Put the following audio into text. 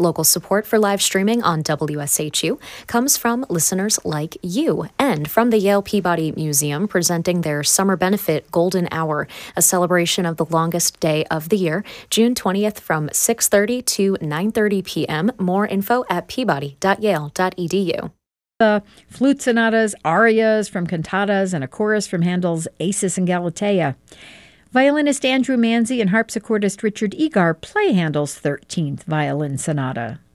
Local support for live streaming on WSHU comes from listeners like you and from the Yale Peabody Museum presenting their Summer Benefit Golden Hour, a celebration of the longest day of the year, June 20th from 6:30 to 9:30 p.m. More info at peabody.yale.edu. The flute sonatas, arias from cantatas, and a chorus from Handel's Acis and Galatea. Violinist Andrew Manzi and harpsichordist Richard Egar play Handel's 13th Violin Sonata.